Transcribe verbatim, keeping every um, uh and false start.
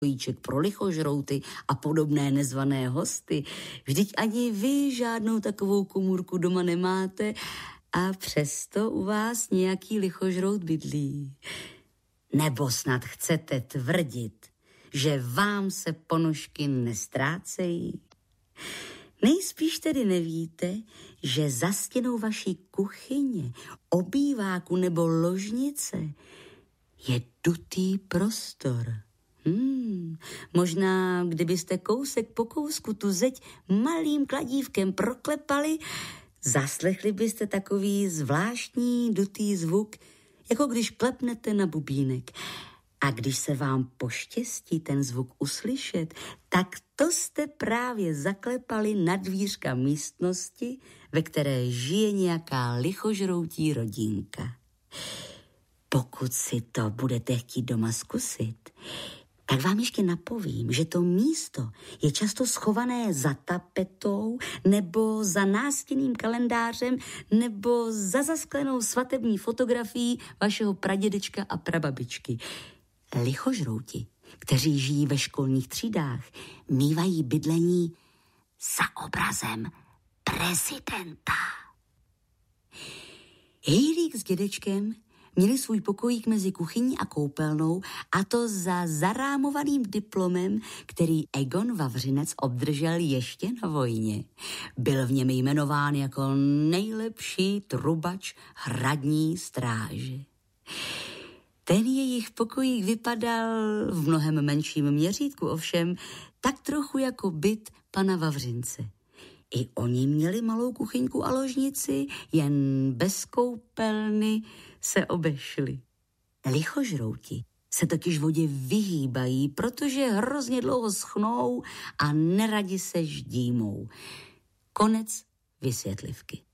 pokojíček pro lichožrouty a podobné nezvané hosty. Vždyť ani vy žádnou takovou komůrku doma nemáte a přesto u vás nějaký lichožrout bydlí. Nebo snad chcete tvrdit, že vám se ponožky nestrácejí? Nejspíš tedy nevíte, že za stěnou vaší kuchyně, obýváku nebo ložnice je dutý prostor. Hmm, možná, kdybyste kousek po kousku tu zeď malým kladívkem proklepali, zaslechli byste takový zvláštní dutý zvuk, jako když klepnete na bubínek. A když se vám poštěstí ten zvuk uslyšet, tak to jste právě zaklepali na dvířka místnosti, ve které žije nějaká lichožroutí rodinka. Pokud si to budete chtít doma zkusit, tak vám ještě napovím, že to místo je často schované za tapetou nebo za nástinným kalendářem nebo za zasklenou svatební fotografií vašeho pradědečka a prababičky. Lichožrouti, kteří žijí ve školních třídách, mívají bydlení za obrazem prezidenta. Hejlík s dědečkem měli svůj pokojík mezi kuchyní a koupelnou, a to za zarámovaným diplomem, který Egon Vavřinec obdržel ještě na vojně. Byl v něm jmenován jako nejlepší trubač hradní stráže. Ten jejich pokojík vypadal v mnohem menším měřítku, ovšem tak trochu jako byt pana Vavřince. I oni měli malou kuchyňku a ložnici, jen bez koupelny se obešli. Lichožrouti se totiž vodě vyhýbají, protože hrozně dlouho schnou a neradi se ždímou. Konec vysvětlivky.